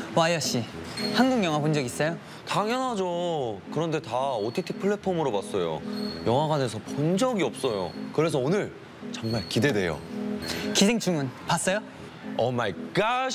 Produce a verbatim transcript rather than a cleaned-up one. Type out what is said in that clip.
와이어 씨, 한국 영화 본 적 있어요? 당연하죠. 그런데 다 오티티 플랫폼으로 봤어요. 영화관에서 본 적이 없어요. 그래서 오늘 정말 기대돼요. 기생충은 봤어요? 오 마이 갓!